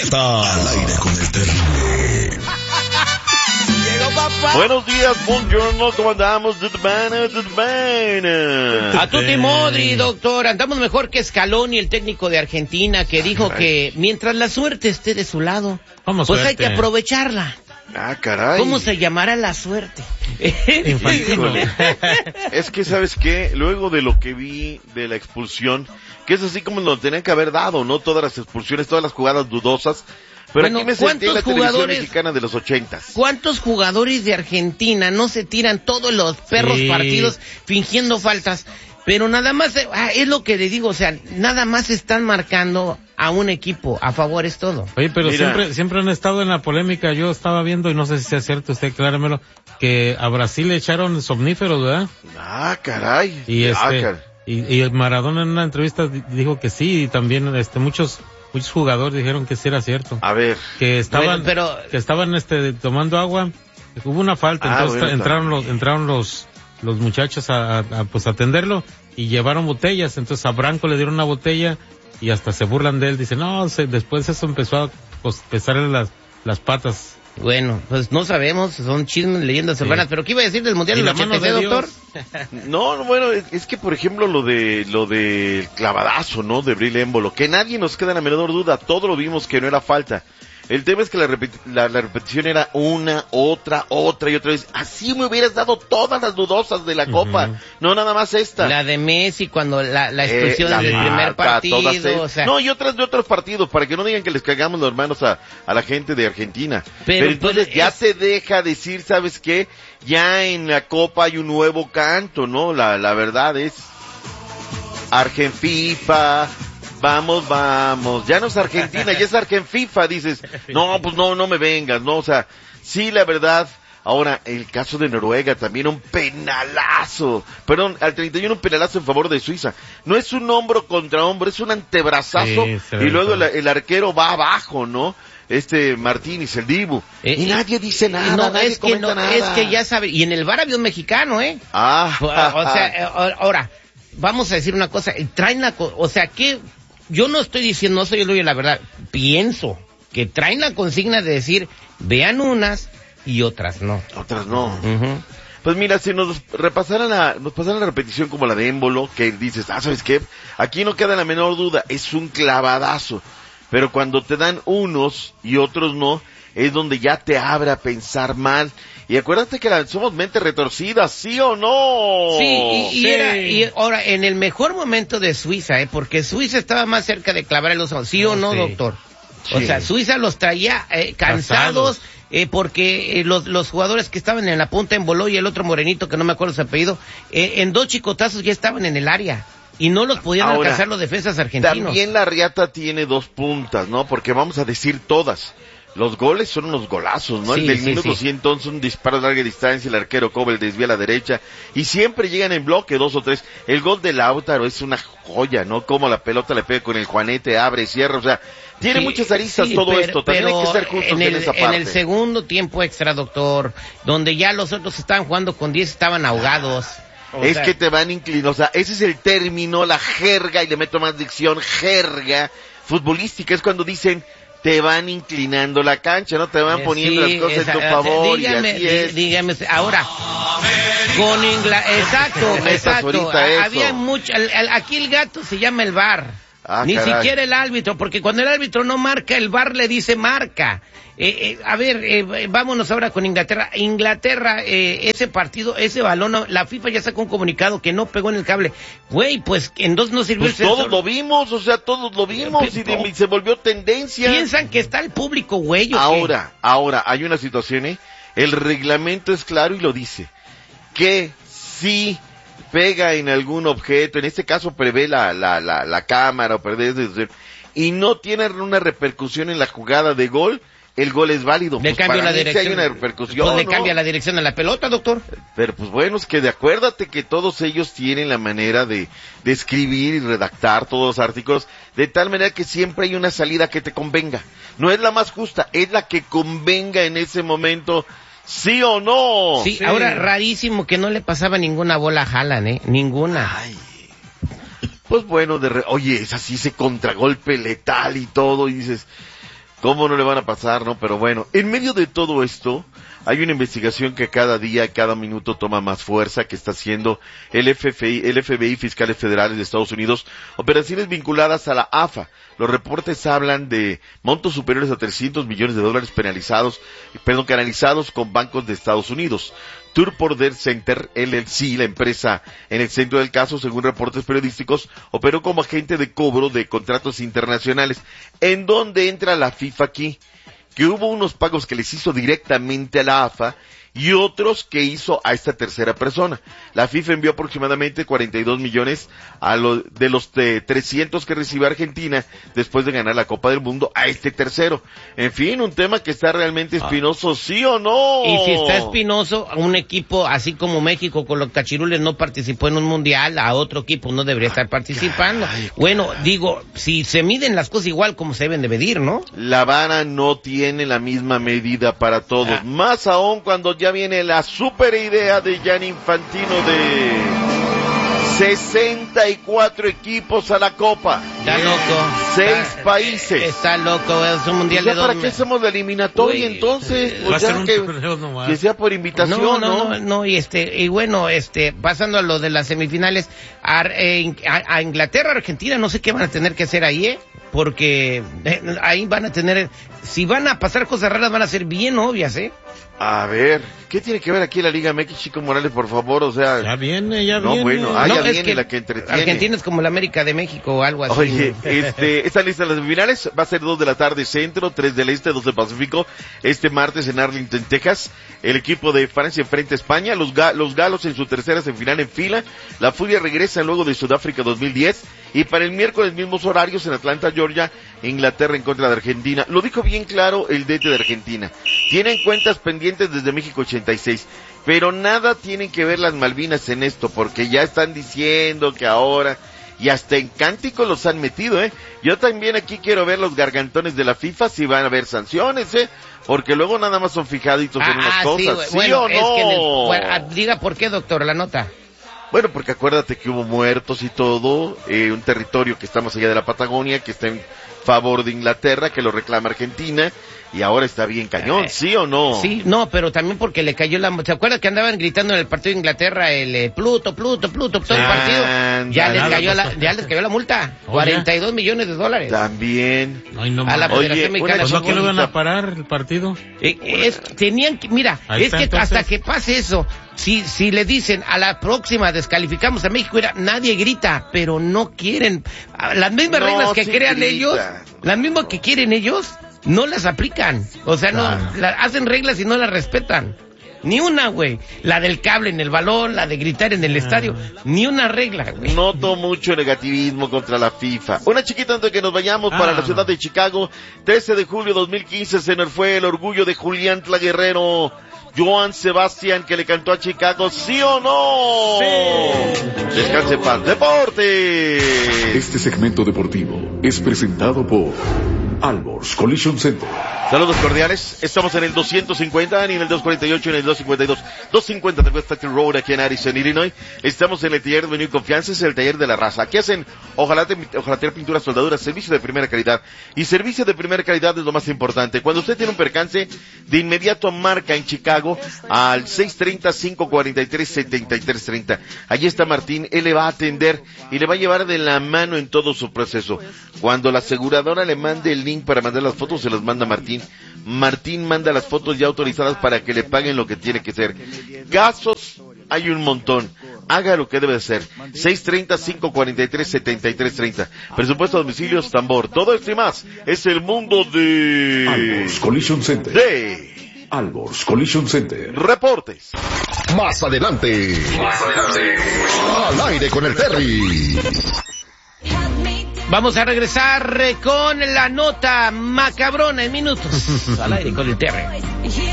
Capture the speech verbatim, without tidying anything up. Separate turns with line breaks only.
Está al aire con el terrible.
Llegó papá.
Buenos días, buongiorno, ¿cómo andamos? Tutto bene, tutto bene.
A tutti modri, doctor. Andamos mejor que Scaloni, el técnico de Argentina, que dijo que mientras la suerte esté de su lado,
¿Cómo
pues
suerte?
hay que aprovecharla.
Ah, caray.
¿Cómo se llamará la suerte?
Híjole. Es que, ¿sabes qué? Luego de lo que vi de la expulsión, que es así como lo tenían que haber dado, ¿no? Todas las expulsiones, todas las jugadas dudosas. Pero
Bueno,
aquí me senté en la televisión
jugadores,
mexicana de los ochentas.
¿Cuántos jugadores de Argentina no se tiran todos los perros
Sí.
partidos fingiendo faltas? Pero nada más, ah, es lo que le digo, o sea, nada más están marcando a un equipo, a favor es todo.
Oye, pero
Mira.
siempre siempre han estado en la polémica. Yo estaba viendo, y no sé si sea cierto, usted acláramelo, que a Brasil le echaron somníferos, ¿verdad?
Ah, caray.
Y
Ah,
este
caray.
y, y Maradona en una entrevista di- dijo que sí, y también este muchos muchos jugadores dijeron que sí era cierto.
A ver.
Que estaban
Bueno, pero-
que estaban este tomando agua, hubo una falta,
Ah,
entonces
bueno,
entraron los entraron los los muchachos a, a, a, pues a atenderlo y llevaron botellas, entonces a Branco le dieron una botella y hasta se burlan de él, dicen, "No, se, después eso empezó a pues pesarle las las patas."
Bueno, pues no sabemos, son chismes, leyendas
Sí.
urbanas, pero ¿qué iba a decir del Mundial
Y
del
la mano
ochenta y seis,
de
doctor?
Dios.
No, no, bueno, es, es que por ejemplo lo de lo del clavadazo, ¿no? De Bril Embolo, que nadie nos queda en la menor duda, todo lo vimos que no era falta. El tema es que la, repeti- la, la repetición era una, otra, otra y otra vez. Así me hubieras dado todas las dudosas de la
Ujú.
Copa, no nada más esta.
La de Messi cuando la, la expulsión
Eh, la
del primer
marca,
partido,
todas esas.
o sea,
No, y otras de otros partidos, para que no digan que les cagamos los hermanos a, a la gente de Argentina.
Pero,
Pero, entonces
pues,
ya
es-
se deja decir, ¿sabes qué? Ya en la Copa hay un nuevo canto, ¿no? La, la verdad es Argenfifa, vamos, vamos. Ya no es Argentina, ya es Argenfifa, dices. No, pues no, no me vengas, ¿no? O sea, sí, la verdad. Ahora, el caso de Noruega, también un penalazo. Perdón, al treinta y uno un penalazo en favor de Suiza. No es un hombro contra hombro, es un antebrazazo.
Sí, se ve
y luego
todo.
el, el arquero va abajo, ¿no? Este Martínez, el Dibu.
Eh,
y
eh,
nadie dice nada,
no,
nadie
es que
comenta
no,
nada.
es que ya sabe, y en el bar había un mexicano, ¿eh?
Ah,
O sea, eh, ahora, vamos a decir una cosa, traen la, co- o sea, que yo no estoy diciendo, no soy el dueño de la verdad, pienso que traen la consigna de decir, vean unas y otras no.
otras no.
Ujú.
Pues mira, si nos repasaran la, nos pasaran la repetición como la de Embolo, que dices, ah, ¿sabes qué? Aquí no queda la menor duda, es un clavadazo. Pero cuando te dan unos y otros no, es donde ya te abre a pensar mal. Y acuérdate que la, somos mente retorcida, ¿sí o no?
Sí, y, y
Sí.
era, y ahora, en el mejor momento de Suiza, ¿eh? Porque Suiza estaba más cerca de clavar el oso, ¿sí o no,
Sí.
doctor? O
Sí.
sea, Suiza los traía eh, cansados,
Cansados.
eh, porque eh, los, los jugadores que estaban en la punta en Boló y el otro morenito, que no me acuerdo su apellido, eh, en dos chicotazos ya estaban en el área. Y no los podían
Ahora,
alcanzar los defensas argentinos.
También la riata tiene dos puntas, ¿no? Porque vamos a decir todas. Los goles son unos golazos, ¿no?
Sí,
el del
sí,
minuto
sí.
cien, entonces un disparo a larga distancia, el arquero Kobel desvía a la derecha y siempre llegan en bloque, dos o tres. El gol de Lautaro es una joya, ¿no? Como la pelota le pega con el Juanete, abre, cierra, o sea, tiene
Sí,
muchas aristas
sí,
todo
pero-
esto. También hay
pero
que ser justos
en
en,
el,
esa
en
parte.
el segundo tiempo extra, doctor, donde ya los otros estaban jugando con diez, estaban ahogados. O
Es
sea,
que te van inclinando, o sea, ese es el término, la jerga, y le meto más dicción, jerga futbolística, es cuando dicen, te van inclinando la cancha, ¿no? Te van
Eh,
poniendo
sí,
las cosas
esa-
en tu favor,
dígame,
y así
dí-
es.
dígame, ahora, con Inglaterra, exacto,
No metas
exacto,
ahorita
a-
eso.
había mucho, el- el- aquí el gato se llama el V A R,
Ah,
ni
caray.
siquiera el árbitro, porque cuando el árbitro no marca, el V A R le dice marca. Eh, eh, a ver, eh, vámonos ahora con Inglaterra. Inglaterra, eh, ese partido, ese balón, no- la FIFA ya sacó un comunicado que no pegó en el cable. Güey, pues en dos no sirvió
Pues
el
todos
sensor.
lo vimos, o sea, todos lo vimos y, de- y se volvió tendencia.
Piensan que está el público, güey. ¿o qué?
Ahora, ahora, hay una situación, ¿eh? El reglamento es claro y lo dice. Que si pega en algún objeto, en este caso prevé la, la, la, la cámara o prevé, y no tiene una repercusión en la jugada de gol, el gol es válido.
Le
Pues
cambia
para
la
mí sí
dirección.
hay una repercusión,
Pues le
¿no?
cambia la dirección a la pelota, doctor.
Pero pues bueno, es que de acuérdate que todos ellos tienen la manera de, de escribir y redactar todos los artículos de tal manera que siempre hay una salida que te convenga. No es la más justa, es la que convenga en ese momento, ¿sí o no?
Sí,
Sí.
ahora rarísimo que no le pasaba ninguna bola a Haaland, ¿eh? Ninguna.
Ay. Pues bueno, de re- oye, es así ese contragolpe letal y todo, y dices, ¿Cómo no le van a pasar, no? Pero bueno, en medio de todo esto, hay una investigación que cada día, cada minuto toma más fuerza, que está haciendo el F F I, el F B I, Fiscales Federales de Estados Unidos, operaciones vinculadas a la A F A. Los reportes hablan de montos superiores a trescientos millones de dólares penalizados, perdón, canalizados con bancos de Estados Unidos. Tour Border Center, L L C, la empresa en el centro del caso, según reportes periodísticos, operó como agente de cobro de contratos internacionales. ¿En dónde entra la FIFA aquí? Que hubo unos pagos que les hizo directamente a la A F A y otros que hizo a esta tercera persona. La FIFA envió aproximadamente cuarenta y dos millones a lo, de los de trescientos que recibió Argentina después de ganar la Copa del Mundo a este tercero. En fin, un tema que está realmente espinoso, ¿sí o no?
Y si está espinoso, un equipo así como México con los cachirules no participó en un mundial, a otro equipo no debería estar participando. Bueno, digo, si se miden las cosas igual como se deben de medir, ¿no?
La vara no tiene la misma medida para todos, ah. más aún cuando ya viene la super idea de Gianni Infantino de sesenta y cuatro equipos a la Copa.
Está loco.
Seis
está,
países.
Está loco, es un mundial
¿Ya
de dos.
¿Para qué hacemos la eliminatoria Uy, entonces?
Va a ser un
que,
torneo nomás.
que sea por invitación,
no,
¿no?
no, no, no, y este, y bueno, este, pasando a lo de las semifinales, a, a, a Inglaterra, Argentina, no sé qué van a tener que hacer ahí, ¿eh? Porque eh, ahí van a tener, si van a pasar cosas raras, van a ser bien obvias, ¿eh?
A ver, ¿qué tiene que ver aquí la Liga M X, Chico Morales, por favor? O sea...
Ya viene, ya
no,
viene.
Bueno, ah,
no,
ya
es
viene
que
la que entretiene.
Argentina es como la América de México o algo así.
Oye, este, esta lista de las semifinales va a ser dos de la tarde centro, tres del este, dos del Pacífico. Este martes en Arlington, Texas, el equipo de Francia enfrenta a España, los, ga los galos en su tercera semifinal en fila. La Furia regresa luego de Sudáfrica dos mil diez. Y para el miércoles mismos horarios en Atlanta, Georgia, Inglaterra en contra de Argentina. Lo dijo bien claro el D T de Argentina. Tienen cuentas pendientes desde México ochenta y seis. Pero nada tienen que ver las Malvinas en esto, porque ya están diciendo que ahora, y hasta en cántico los han metido, ¿eh? Yo también aquí quiero ver los gargantones de la FIFA, si van a haber sanciones, ¿eh? Porque luego nada más son fijaditos
ah,
en unas
ah,
cosas,
¿sí,
¿sí
bueno,
o no?
Es que en el, bueno, diga por qué, doctor, la nota.
Bueno, porque acuérdate que hubo muertos y todo, eh, un territorio que está más allá de la Patagonia, que está en favor de Inglaterra, que lo reclama Argentina, y ahora está bien cañón, eh, ¿sí o no?
Sí, no, pero también porque le cayó la... ¿Se acuerdan que andaban gritando en el partido de Inglaterra el eh, Pluto, Pluto, Pluto, todo el partido? Ya les cayó la, ya les cayó la multa, Oye. cuarenta y dos millones de dólares.
También.
Ay, no,
a la Federación Mexicana.
¿No que lo van a parar el partido?
Eh, es, tenían que, mira, Ahí es que entonces. hasta que pase eso, si, si le dicen a la próxima descalificamos a México, mira, nadie grita, pero no quieren, las mismas no, reglas que sí crean grita. ellos, las mismas que quieren ellos, no las aplican. O sea, no, claro. la, hacen reglas y no las respetan. Ni una, güey. La del cable en el balón, la de gritar en el estadio. Ni una regla, güey.
Noto mucho negativismo contra la FIFA. Una chiquita antes de que nos vayamos ah. para la ciudad de Chicago. trece de julio de dos mil quince se nos fue el orgullo de Julián Tlaguerrero. Joan Sebastián, que le cantó a Chicago, ¿sí o no?
Sí.
Descanse en paz. ¡Deporte!
Este segmento deportivo es presentado por Alborz Collision Center.
Saludos cordiales, estamos en el doscientos cincuenta, ni en el doscientos cuarenta y ocho, ni en el doscientos cincuenta y dos. doscientos cincuenta de West Factory Road, aquí en Addison, Illinois. Estamos en el taller de Venue y Confianza, es el taller de la raza. Aquí hacen hojalatería, hojalatería, pintura, soldaduras, servicio de primera calidad. Y servicio de primera calidad es lo más importante. Cuando usted tiene un percance, de inmediato marca en Chicago al seis treinta, cinco cuarenta y tres, setenta y tres treinta. Allí está Martín, él le va a atender y le va a llevar de la mano en todo su proceso. Cuando la aseguradora le mande el link para mandar las fotos, se las manda Martín. Martín manda las fotos ya autorizadas para que le paguen lo que tiene que ser. Casos hay un montón. Haga lo que debe hacer. seis treinta, cinco cuarenta y tres, setenta y tres treinta. Presupuesto a domicilios, tambor. Todo esto y más es el mundo de...
Alborz Collision Center.
De...
Alborz Collision Center.
Reportes.
Más adelante. Más adelante. Al aire con el Terry.
Vamos a regresar con la nota macabrona en minutos. Al aire con el Terry.